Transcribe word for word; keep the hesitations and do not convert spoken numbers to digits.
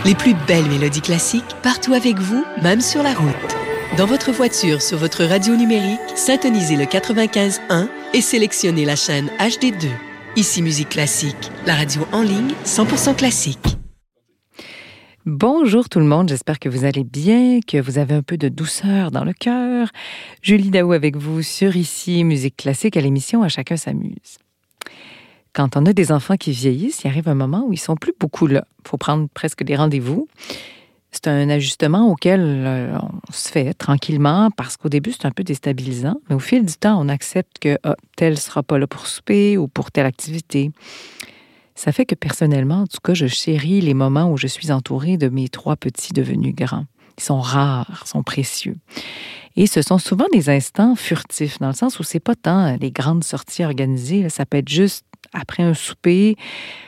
Les plus belles mélodies classiques partout avec vous, même sur la route. Dans votre voiture, sur votre radio numérique, syntonisez le quatre-vingt-quinze un et sélectionnez la chaîne H D deux. Ici Musique Classique, la radio en ligne cent pour cent classique. Bonjour tout le monde, j'espère que vous allez bien, que vous avez un peu de douceur dans le cœur. Julie Daou avec vous sur Ici Musique Classique à l'émission À chacun s'amuse. Quand on a des enfants qui vieillissent, il arrive un moment où ils sont plus beaucoup là. Il faut prendre presque des rendez-vous. C'est un ajustement auquel euh, on se fait tranquillement parce qu'au début, c'est un peu déstabilisant. Mais au fil du temps, on accepte que ah, tel ne sera pas là pour souper ou pour telle activité. Ça fait que personnellement, en tout cas, je chéris les moments où je suis entourée de mes trois petits devenus grands. Ils sont rares, sont précieux. Et ce sont souvent des instants furtifs, dans le sens où c'est pas tant les grandes sorties organisées. Là, ça peut être juste après un souper,